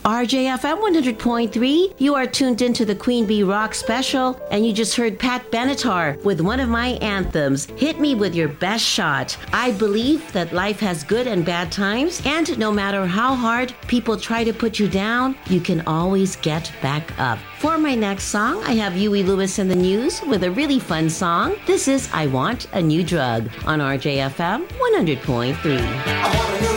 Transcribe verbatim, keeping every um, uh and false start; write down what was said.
R J F M one hundred point three. You are tuned into the Queen Bee Rock Special, and you just heard Pat Benatar with one of my anthems, Hit Me With Your Best Shot. I believe that life has good and bad times, and no matter how hard people try to put you down, you can always get back up. For my next song, I have Huey Lewis and the News with a really fun song. This is I Want a New Drug on R J F M one hundred point three.